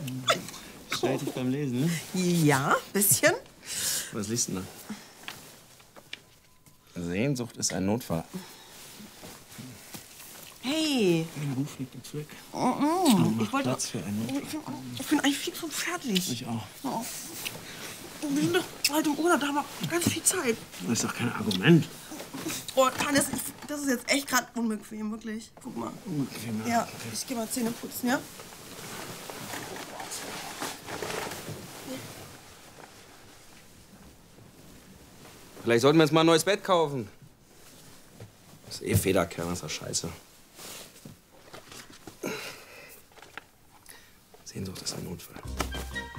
Stört dich beim Lesen, ne? Ja, bisschen. Was liest du denn da? Sehnsucht ist ein Notfall. Hey. Mein Ruf liegt jetzt weg. Ich wollte Platz für einen Notfall. Ich bin eigentlich fix und fertig. Ich auch. Oh. Wir sind doch bald im Urlaub, da haben wir ganz viel Zeit. Das ist doch kein Argument. Oh, Hannes, das ist jetzt echt gerade unbequem, wirklich. Guck mal. Unbequem, Ja, okay. ich geh mal Zähne putzen, ja? Vielleicht sollten wir uns mal ein neues Bett kaufen. Das ist eh Federkern, das ist doch scheiße. Sehnsucht ist ein Notfall.